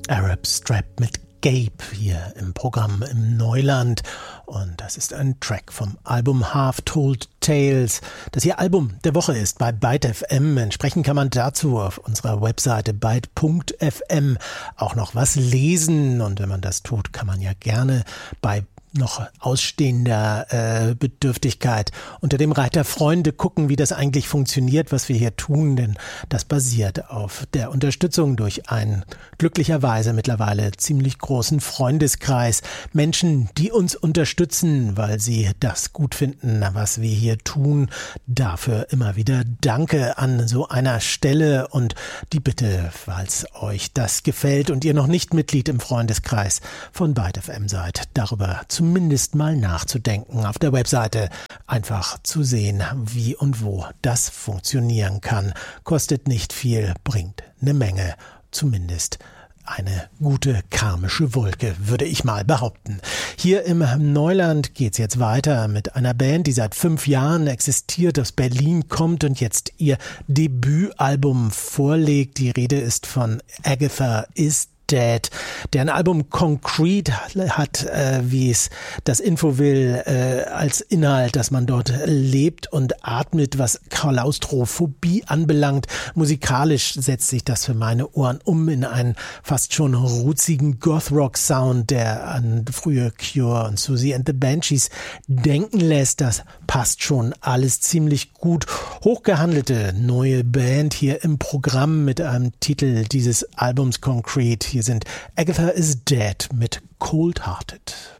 Arab Strap mit Gabe hier im Programm im Neuland. Und das ist ein Track vom Album Half Told Tales, das hier Album der Woche ist bei Byte FM. Entsprechend kann man dazu auf unserer Webseite byte.fm auch noch was lesen. Und wenn man das tut, kann man ja gerne bei noch ausstehender Bedürftigkeit unter dem Reiter Freunde gucken, wie das eigentlich funktioniert, was wir hier tun, denn das basiert auf der Unterstützung durch einen glücklicherweise mittlerweile ziemlich großen Freundeskreis. Menschen, die uns unterstützen, weil sie das gut finden, was wir hier tun. Dafür immer wieder Danke an so einer Stelle und die Bitte, falls euch das gefällt und ihr noch nicht Mitglied im Freundeskreis von Byte FM seid, darüber zumindest mal nachzudenken, auf der Webseite einfach zu sehen, wie und wo das funktionieren kann. Kostet nicht viel, bringt eine Menge, zumindest eine gute karmische Wolke, würde ich mal behaupten. Hier im Neuland geht's jetzt weiter mit einer Band, die seit 5 Jahren existiert, aus Berlin kommt und jetzt ihr Debütalbum vorlegt. Die Rede ist von Agatha Is Dead, deren Album Concrete hat, wie es das Info will, als Inhalt, dass man dort lebt und atmet, was Klaustrophobie anbelangt. Musikalisch setzt sich das für meine Ohren in einen fast schon rootsigen Goth-Rock-Sound, der an frühe Cure und Susie and the Banshees denken lässt. Das passt schon alles ziemlich gut. Hochgehandelte neue Band hier im Programm mit einem Titel dieses Albums Concrete. Hier sind Agatha Is Dead mit Cold Hearted.